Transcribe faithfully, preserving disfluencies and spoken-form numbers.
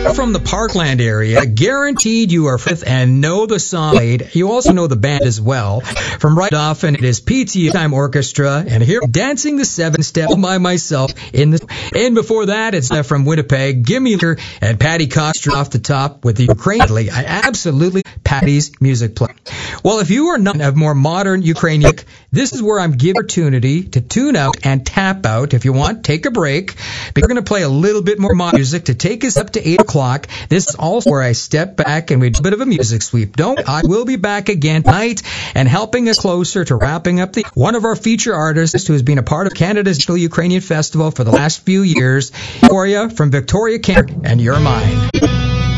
from the Parkland area, guaranteed you are fifth and know the song played. You also know the band as well. From right off, and it is P T Time Orchestra, and here dancing the seven step by myself in the. And before that, it's from Winnipeg, Gimme Liquor, and Patty Coster off the top with the Ukrainian. I absolutely Patty's music play. Well, if you are not of more modern Ukrainian, this is where I'm giving opportunity to tune out and tap out. If you want, take a break. But we're going to play a little bit more modern music to take us up to eight o'clock. This is also where I step back and we do a bit of a music sweep. Don't, I will be back again tonight and helping us closer to wrapping up the one of our feature artists who has been a part of Canada's National Ukrainian Festival for the last few years. For you from Victoria, Canada, and your mind.